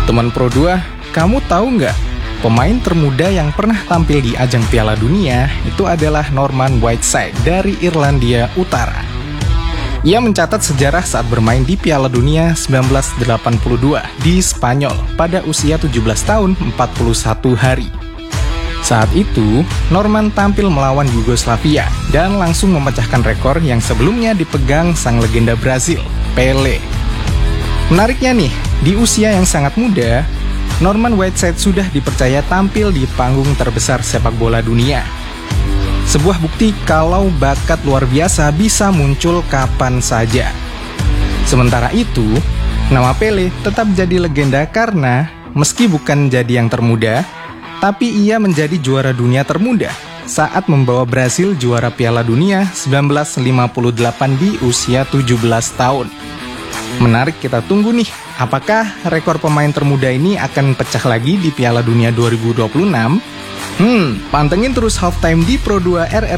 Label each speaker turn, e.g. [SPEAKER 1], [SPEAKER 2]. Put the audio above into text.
[SPEAKER 1] Teman Pro 2, kamu tahu nggak? Pemain termuda yang pernah tampil di ajang Piala Dunia itu adalah Norman Whiteside dari Irlandia Utara. Ia mencatat sejarah saat bermain di Piala Dunia 1982 di Spanyol pada usia 17 tahun 41 hari. Saat itu, Norman tampil melawan Yugoslavia dan langsung memecahkan rekor yang sebelumnya dipegang sang legenda Brazil, Pelé. Menariknya nih, di usia yang sangat muda, Norman Whiteside sudah dipercaya tampil di panggung terbesar sepak bola dunia. Sebuah bukti kalau bakat luar biasa bisa muncul kapan saja. Sementara itu, nama Pelé tetap jadi legenda karena meski bukan jadi yang termuda, tapi ia menjadi juara dunia termuda saat membawa Brasil juara Piala Dunia 1958 di usia 17 tahun. Menarik, kita tunggu nih, apakah rekor pemain termuda ini akan pecah lagi di Piala Dunia 2026? Pantengin terus Halftime di Pro 2 RR